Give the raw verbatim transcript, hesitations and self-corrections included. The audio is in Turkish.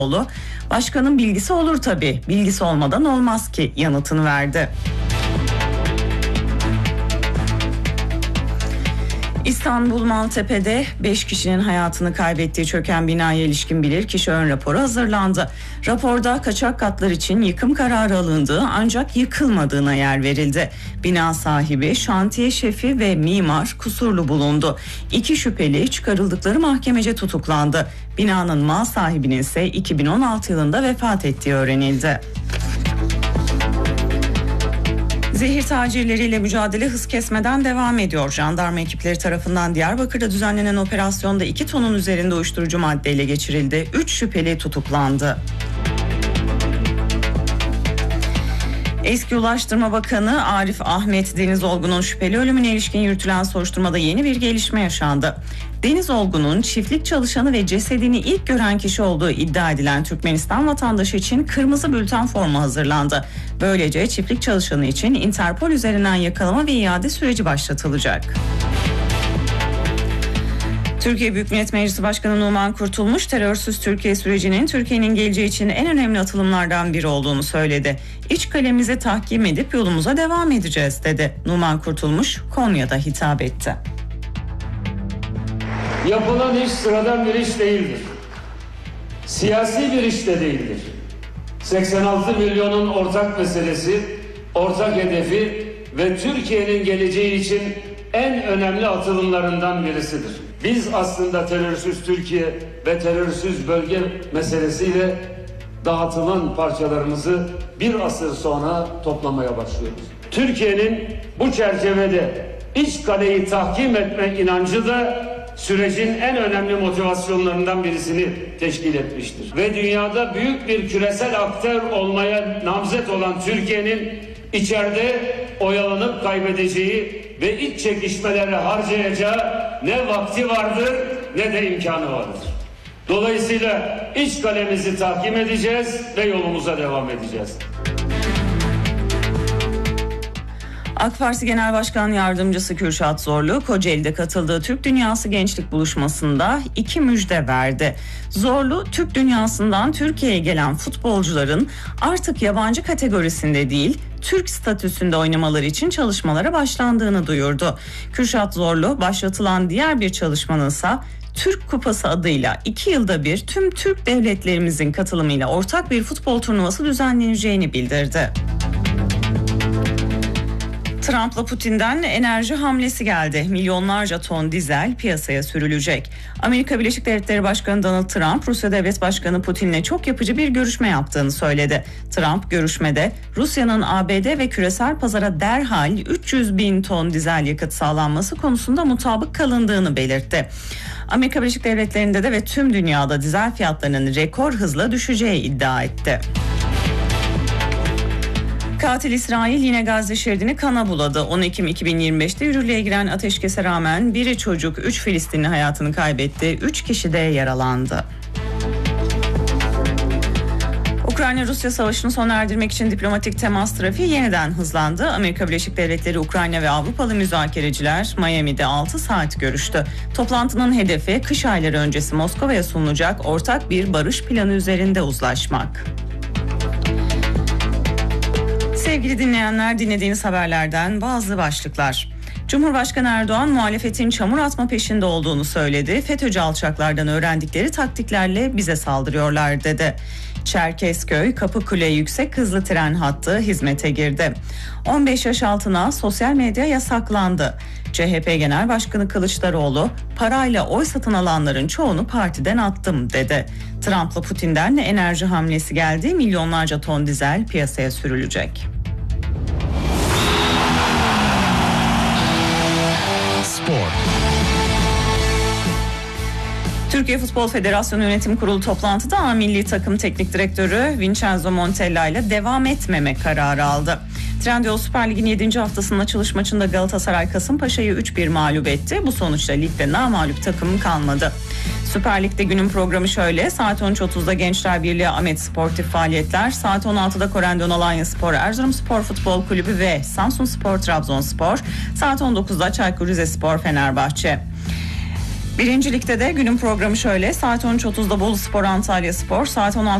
Başkanın bilgisi olur tabii, bilgisi olmadan olmaz ki yanıtını verdi. İstanbul Maltepe'de beş kişinin hayatını kaybettiği çöken binaya ilişkin bilirkişi ön raporu hazırlandı. Raporda kaçak katlar için yıkım kararı alındığı ancak yıkılmadığına yer verildi. Bina sahibi, şantiye şefi ve mimar kusurlu bulundu. İki şüpheli çıkarıldıkları mahkemece tutuklandı. Binanın mal sahibinin ise iki bin on altı yılında vefat ettiği öğrenildi. Zehir tacirleriyle mücadele hız kesmeden devam ediyor. Jandarma ekipleri tarafından Diyarbakır'da düzenlenen operasyonda iki tonun üzerinde uyuşturucu madde ele geçirildi. üç şüpheli tutuklandı. Eski Ulaştırma Bakanı Arif Ahmet Denizolgun'un şüpheli ölümüne ilişkin yürütülen soruşturmada yeni bir gelişme yaşandı. Denizolgun'un çiftlik çalışanı ve cesedini ilk gören kişi olduğu iddia edilen Türkmenistan vatandaşı için kırmızı bülten formu hazırlandı. Böylece çiftlik çalışanı için Interpol üzerinden yakalama ve iade süreci başlatılacak. Türkiye Büyük Millet Meclisi Başkanı Numan Kurtulmuş, terörsüz Türkiye sürecinin Türkiye'nin geleceği için en önemli atılımlardan biri olduğunu söyledi. İç kalemize tahkim edip yolumuza devam edeceğiz dedi. Numan Kurtulmuş, Konya'da hitap etti. Yapılan iş sıradan bir iş değildir. Siyasi bir iş de değildir. seksen altı milyonun ortak meselesi, ortak hedefi ve Türkiye'nin geleceği için en önemli atılımlarından birisidir. Biz aslında terörsüz Türkiye ve terörsüz bölge meselesiyle dağıtılan parçalarımızı bir asır sonra toplamaya başlıyoruz. Türkiye'nin bu çerçevede iç kaleyi tahkim etme inancı da sürecin en önemli motivasyonlarından birisini teşkil etmiştir. Ve dünyada büyük bir küresel aktör olmaya namzet olan Türkiye'nin içeride oyalanıp kaybedeceği ve iç çekişmelere harcayacağı ne vakti vardır ne de imkanı vardır. Dolayısıyla iç kalemizi tahkim edeceğiz ve yolumuza devam edeceğiz. AK Parti Genel Başkan Yardımcısı Kürşat Zorlu, Kocaeli'de katıldığı Türk Dünyası Gençlik Buluşması'nda iki müjde verdi. Zorlu, Türk dünyasından Türkiye'ye gelen futbolcuların artık yabancı kategorisinde değil, Türk statüsünde oynamaları için çalışmalara başlandığını duyurdu. Kürşat Zorlu, başlatılan diğer bir çalışmanın ise Türk Kupası adıyla iki yılda bir tüm Türk devletlerimizin katılımıyla ortak bir futbol turnuvası düzenleneceğini bildirdi. Trump'la Putin'den enerji hamlesi geldi. Milyonlarca ton dizel piyasaya sürülecek. Amerika Birleşik Devletleri Başkanı Donald Trump, Rusya Devlet Başkanı Putin'le çok yapıcı bir görüşme yaptığını söyledi. Trump görüşmede Rusya'nın A B D ve küresel pazara derhal üç yüz bin ton dizel yakıt sağlanması konusunda mutabık kalındığını belirtti. Amerika Birleşik Devletleri'nde de ve tüm dünyada dizel fiyatlarının rekor hızla düşeceği iddia etti. Katil İsrail yine Gazze şeridini kana buladı. on Ekim iki bin yirmi beşte yürürlüğe giren ateşkese rağmen biri çocuk, üç Filistinli hayatını kaybetti, üç kişi de yaralandı. Ukrayna-Rusya savaşını sona erdirmek için diplomatik temas trafiği yeniden hızlandı. Amerika Birleşik Devletleri, Ukrayna ve Avrupalı müzakereciler Miami'de altı saat görüştü. Toplantının hedefi kış ayları öncesi Moskova'ya sunulacak ortak bir barış planı üzerinde uzlaşmak. Sevgili dinleyenler, dinlediğiniz haberlerden bazı başlıklar. Cumhurbaşkanı Erdoğan muhalefetin çamur atma peşinde olduğunu söyledi. FETÖ'cü alçaklardan öğrendikleri taktiklerle bize saldırıyorlar dedi. Çerkezköy Kapıkule yüksek hızlı tren hattı hizmete girdi. on beş yaş altına sosyal medya yasaklandı. C H P Genel Başkanı Kılıçdaroğlu, parayla oy satın alanların çoğunu partiden attım dedi. Trump'la Putin'den enerji hamlesi geldi. Milyonlarca ton dizel piyasaya sürülecek. Spor. Türkiye Futbol Federasyonu Yönetim Kurulu toplantıda A Milli Takım Teknik Direktörü Vincenzo Montella ile devam etmeme kararı aldı. Trendyol Süper Lig'in yedinci haftasının açılış maçında Galatasaray Kasımpaşa'yı üç bir mağlup etti. Bu sonuçla ligde namağlup takım kalmadı. Süper Lig'de günün programı şöyle: saat on üç otuzda Gençler Birliği Ahmet Sportif faaliyetler, saat on altıda Korendon Alanyaspor Erzurumspor Futbol Kulübü ve Samsunspor Trabzonspor, saat on dokuzda Çaykur Rizespor Fenerbahçe. Birinci Lig'de de günün programı şöyle: saat on üç otuzda Bolu Spor Antalya Spor, saat on altı